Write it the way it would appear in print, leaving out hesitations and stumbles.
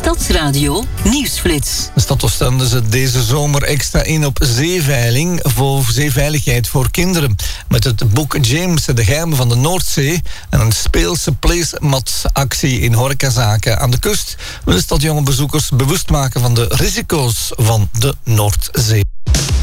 Stadsradio Nieuwsflits. De stad Oostende zet deze zomer extra in op zeeveiling voor zeeveiligheid voor kinderen. Met het boek James, de geheimen van de Noordzee en een speelse placemat-actie in horecazaken aan de kust wil de stad jonge bezoekers bewust maken van de risico's van de Noordzee.